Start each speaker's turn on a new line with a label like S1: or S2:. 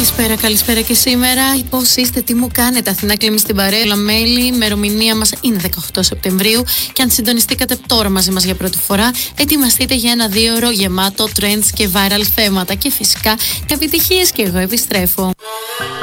S1: Καλησπέρα και σήμερα. Πώς είστε, τι μου κάνετε? Αθηνά Κλίμη στην παρέα. Μέλη, η ημερομηνία μας είναι 18 Σεπτεμβρίου. Και αν συντονιστήκατε τώρα μαζί μας για πρώτη φορά, ετοιμαστείτε για ένα 2ωρο γεμάτο trends και viral θέματα. Και φυσικά επιτυχίες, και εγώ επιστρέφω.